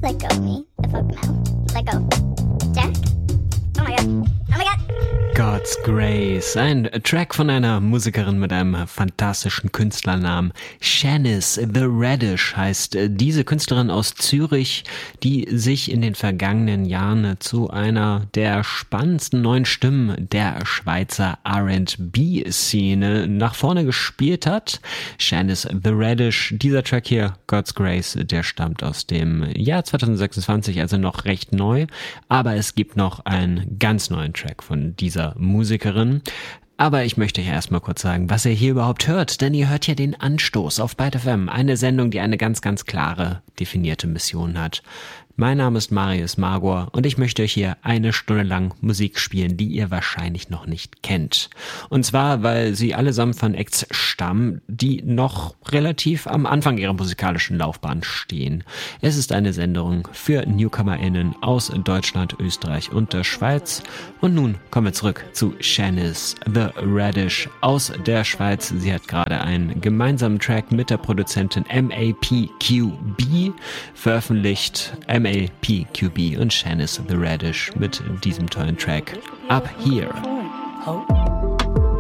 Let go of me, the folk now. Let go. Jack? Oh my god. Oh my god! God's Grace, ein Track von einer Musikerin mit einem fantastischen Künstlernamen. Shanice the Radish heißt diese Künstlerin aus Zürich, die sich in den vergangenen Jahren zu einer der spannendsten neuen Stimmen der Schweizer R&B-Szene nach vorne gespielt hat. Shanice the Radish, dieser Track hier, God's Grace, der stammt aus dem Jahr 2026, also noch recht neu, aber es gibt noch einen ganz neuen Track von dieser Musikerin. Aber ich möchte hier erstmal kurz sagen, was ihr hier überhaupt hört, denn ihr hört hier den Anstoß auf Byte FM, eine Sendung, die eine ganz, ganz klare, definierte Mission hat. Mein Name ist Marius Magor und ich möchte euch hier 1 Stunde lang Musik spielen, die ihr wahrscheinlich noch nicht kennt. Und zwar, weil sie allesamt von Acts stammen, die noch relativ am Anfang ihrer musikalischen Laufbahn stehen. Es ist eine Sendung für NewcomerInnen aus Deutschland, Österreich und der Schweiz. Und nun kommen wir zurück zu Shanice the Radish aus der Schweiz. Sie hat gerade einen gemeinsamen Track mit der Produzentin MAPQB veröffentlicht. MAPQB und Shanice the Radish mit diesem tollen Track Up Here.